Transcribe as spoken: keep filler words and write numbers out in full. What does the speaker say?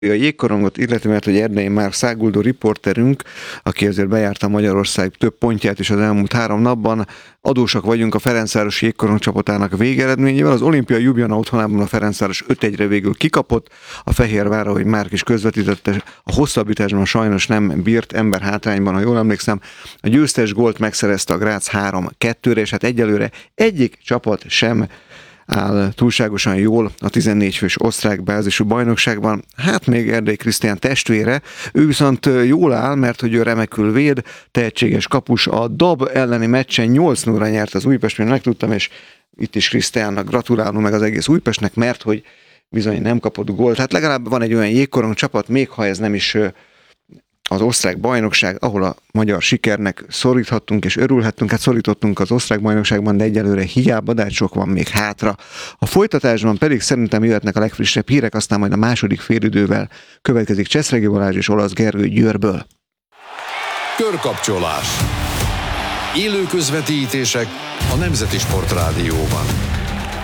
A jégkorongot, illetve mert, hogy Erdei Márk száguldó riporterünk, aki azért bejárta Magyarország több pontját is az elmúlt három napban, adósak vagyunk a Ferencváros jégkorong csapatának végeredményével. Az olimpiai Ljubljana otthonában a Ferencváros öt egyre végül kikapott, a Fehérvár, ahogy Márk is közvetítette, a hosszabbításban sajnos nem bírt ember hátrányban, ha jól emlékszem. A győztes gólt megszerezte a Grác három kettőre, és hát egyelőre egyik csapat sem áll túlságosan jól a tizennégy fős osztrák bázisú bajnokságban. Hát még Erdei Krisztián testvére, ő viszont jól áll, mert hogy ő remekül véd, tehetséges kapus. A Dab elleni meccsen nyolc nulla nyert az Újpest, mint megtudtam, és itt is Krisztiánnak gratulálunk, meg az egész Újpestnek, mert hogy bizony nem kapott gólt. Hát legalább van egy olyan jégkorong csapat, még ha ez nem is az osztrák bajnokság, ahol a magyar sikernek szoríthattunk és örülhettünk, hát szorítottunk az osztrák bajnokságban, de egyelőre hiába, de sok van még hátra. A folytatásban pedig szerintem jöhetnek a legfrissebb hírek, aztán majd a második félidővel következik Cseszregi Balázs és Olasz Gergő Győrből. Körkapcsolás. Élő közvetítések a Nemzeti Sportrádióban.